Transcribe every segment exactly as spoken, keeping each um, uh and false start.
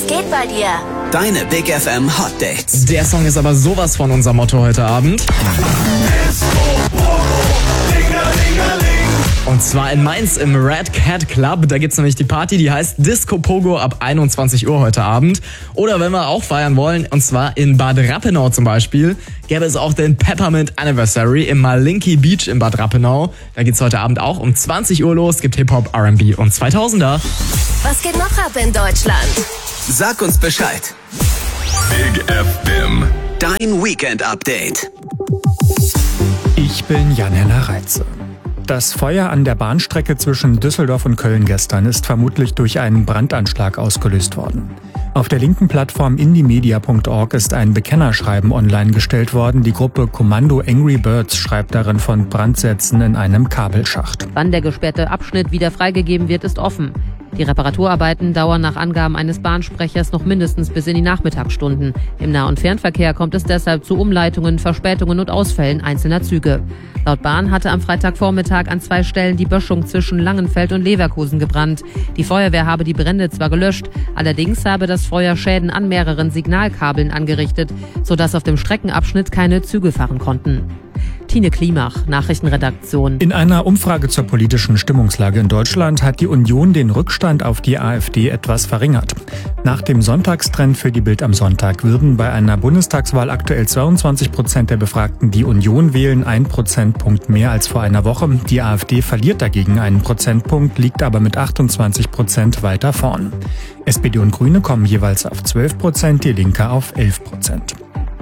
Was geht bei dir? Deine Big F M Hot Dates. Der Song ist aber sowas von unser Motto heute Abend. Und zwar in Mainz im Red Cat Club. Da gibt's nämlich die Party, die heißt Disco Pogo ab einundzwanzig Uhr heute Abend. Oder wenn wir auch feiern wollen, und zwar in Bad Rappenau zum Beispiel, gäbe es auch den Peppermint Anniversary im Malinki Beach in Bad Rappenau. Da geht's heute Abend auch um zwanzig Uhr los. Gibt Hip-Hop, R and B und zweitausender. Was geht noch ab in Deutschland? Sag uns Bescheid. Big F M. Dein Weekend Update. Ich bin Jan-Henner Reitze. Das Feuer an der Bahnstrecke zwischen Düsseldorf und Köln gestern ist vermutlich durch einen Brandanschlag ausgelöst worden. Auf der linken Plattform indiemedia punkt org ist ein Bekennerschreiben online gestellt worden. Die Gruppe Kommando Angry Birds schreibt darin von Brandsätzen in einem Kabelschacht. Wann der gesperrte Abschnitt wieder freigegeben wird, ist offen. Die Reparaturarbeiten dauern nach Angaben eines Bahnsprechers noch mindestens bis in die Nachmittagsstunden. Im Nah- und Fernverkehr kommt es deshalb zu Umleitungen, Verspätungen und Ausfällen einzelner Züge. Laut Bahn hatte am Freitagvormittag an zwei Stellen die Böschung zwischen Langenfeld und Leverkusen gebrannt. Die Feuerwehr habe die Brände zwar gelöscht, allerdings habe das Feuer Schäden an mehreren Signalkabeln angerichtet, sodass auf dem Streckenabschnitt keine Züge fahren konnten. Tine Klimach, Nachrichtenredaktion. In einer Umfrage zur politischen Stimmungslage in Deutschland hat die Union den Rückstand auf die AfD etwas verringert. Nach dem Sonntagstrend für die Bild am Sonntag würden bei einer Bundestagswahl aktuell zweiundzwanzig Prozent der Befragten die Union wählen, ein Prozentpunkt mehr als vor einer Woche. Die AfD verliert dagegen einen Prozentpunkt, liegt aber mit achtundzwanzig Prozent weiter vorn. S P D und Grüne kommen jeweils auf zwölf Prozent, die Linke auf elf Prozent.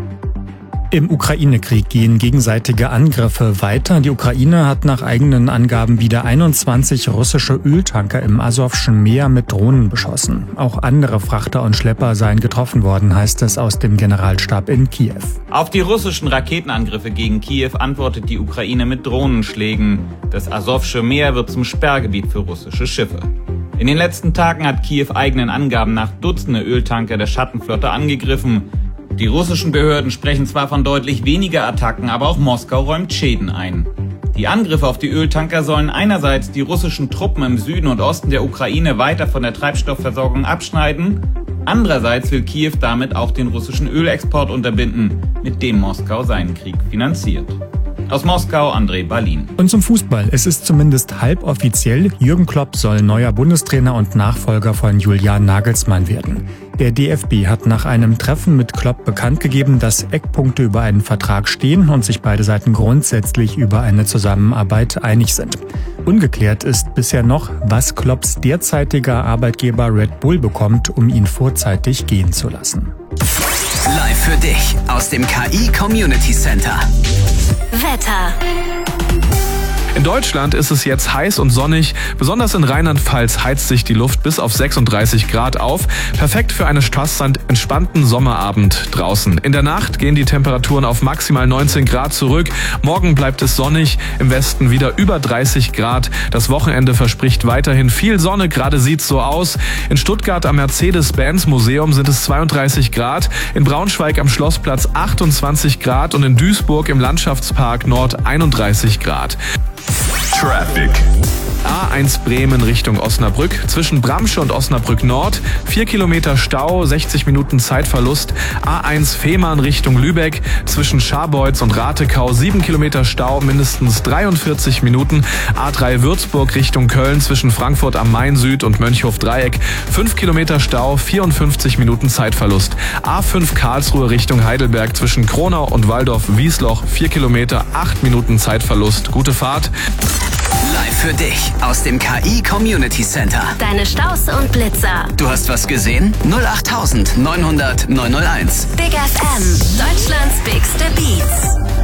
Im Ukraine-Krieg gehen gegenseitige Angriffe weiter. Die Ukraine hat nach eigenen Angaben wieder einundzwanzig russische Öltanker im Asowschen Meer mit Drohnen beschossen. Auch andere Frachter und Schlepper seien getroffen worden, heißt es aus dem Generalstab in Kiew. Auf die russischen Raketenangriffe gegen Kiew antwortet die Ukraine mit Drohnenschlägen. Das Asowsche Meer wird zum Sperrgebiet für russische Schiffe. In den letzten Tagen hat Kiew eigenen Angaben nach Dutzende Öltanker der Schattenflotte angegriffen. Die russischen Behörden sprechen zwar von deutlich weniger Attacken, aber auch Moskau räumt Schäden ein. Die Angriffe auf die Öltanker sollen einerseits die russischen Truppen im Süden und Osten der Ukraine weiter von der Treibstoffversorgung abschneiden, andererseits will Kiew damit auch den russischen Ölexport unterbinden, mit dem Moskau seinen Krieg finanziert. Aus Moskau, André Balin. Und zum Fußball. Es ist zumindest halboffiziell, Jürgen Klopp soll neuer Bundestrainer und Nachfolger von Julian Nagelsmann werden. Der D F B hat nach einem Treffen mit Klopp bekannt gegeben, dass Eckpunkte über einen Vertrag stehen und sich beide Seiten grundsätzlich über eine Zusammenarbeit einig sind. Ungeklärt ist bisher noch, was Klopps derzeitiger Arbeitgeber Red Bull bekommt, um ihn vorzeitig gehen zu lassen. Live für dich aus dem K I Community Center. Wetter. In Deutschland ist es jetzt heiß und sonnig. Besonders in Rheinland-Pfalz heizt sich die Luft bis auf sechsunddreißig Grad auf. Perfekt für einen strassend entspannten Sommerabend draußen. In der Nacht gehen die Temperaturen auf maximal neunzehn Grad zurück. Morgen bleibt es sonnig. Im Westen wieder über dreißig Grad. Das Wochenende verspricht weiterhin viel Sonne. Gerade sieht's so aus. In Stuttgart am Mercedes-Benz-Museum sind es zweiunddreißig Grad. In Braunschweig am Schlossplatz achtundzwanzig Grad. Und in Duisburg im Landschaftspark Nord einunddreißig Grad. Traffic. A eins Bremen Richtung Osnabrück. Zwischen Bramsche und Osnabrück Nord. vier Kilometer Stau, sechzig Minuten Zeitverlust. A eins Fehmarn Richtung Lübeck. Zwischen Scharbeutz und Ratekau. sieben Kilometer Stau, mindestens dreiundvierzig Minuten. A drei Würzburg Richtung Köln. Zwischen Frankfurt am Main Süd und Mönchhof Dreieck. fünf Kilometer Stau, vierundfünfzig Minuten Zeitverlust. A fünf Karlsruhe Richtung Heidelberg. Zwischen Kronau und Waldorf-Wiesloch. vier Kilometer, acht Minuten Zeitverlust. Gute Fahrt. Live für dich aus dem K I Community Center. Deine Staus und Blitzer. Du hast was gesehen? null acht neunhundert neunhundert neunhunderteins. Big F M. Deutschlands bigste Beats.